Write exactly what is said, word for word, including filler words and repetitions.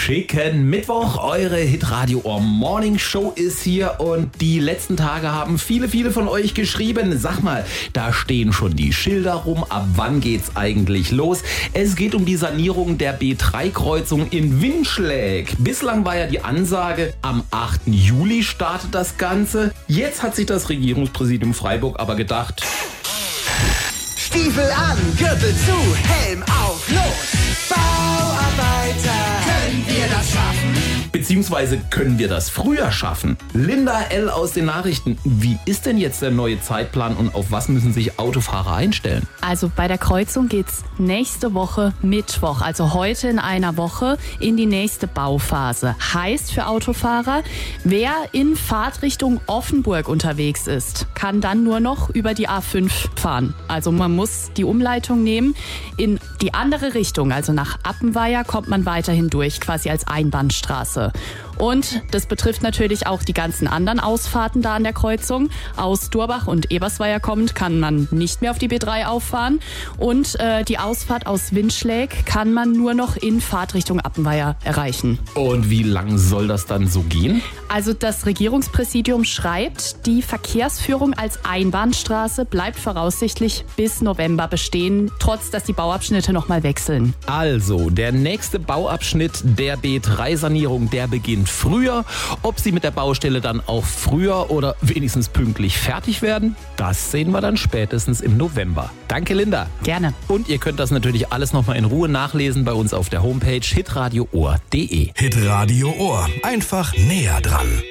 Schicken Mittwoch, eure Hitradio Ohr Morning Show ist hier und die letzten Tage haben viele, viele von euch geschrieben. Sag mal, da stehen schon die Schilder rum, ab wann geht's eigentlich los? Es geht um die Sanierung der B drei Kreuzung in Winschläg. Bislang war ja die Ansage, am achten Juli startet das Ganze. Jetzt hat sich das Regierungspräsidium Freiburg aber gedacht: Stiefel an, Gürtel zu, Helm auf, los! Bauarbeiter, können wir das schaffen? Beziehungsweise können wir das früher schaffen? Linda L. aus den Nachrichten. Wie ist denn jetzt der neue Zeitplan und auf was müssen sich Autofahrer einstellen? Also bei der Kreuzung geht's nächste Woche Mittwoch, also heute in einer Woche, in die nächste Bauphase. Heißt für Autofahrer, wer in Fahrtrichtung Offenburg unterwegs ist, kann dann nur noch über die A fünf fahren. Also man muss die Umleitung nehmen in die andere Richtung, also nach Appenweier kommt man weiterhin durch, quasi als Einbahnstraße. Und das betrifft natürlich auch die ganzen anderen Ausfahrten da an der Kreuzung. Aus Durbach und Ebersweier kommend kann man nicht mehr auf die B drei auffahren. Und äh, die Ausfahrt aus Winschläg kann man nur noch in Fahrtrichtung Appenweier erreichen. Und wie lang soll das dann so gehen? Also das Regierungspräsidium schreibt, die Verkehrsführung als Einbahnstraße bleibt voraussichtlich bis November bestehen, trotz dass die Bauabschnitte nochmal wechseln. Also, der nächste Bauabschnitt der B drei Sanierung, der beginnt früher. Ob sie mit der Baustelle dann auch früher oder wenigstens pünktlich fertig werden, das sehen wir dann spätestens im November. Danke, Linda. Gerne. Und ihr könnt das natürlich alles nochmal in Ruhe nachlesen bei uns auf der Homepage hitradio ohr punkt de. Hitradio Ohr. Einfach näher dran.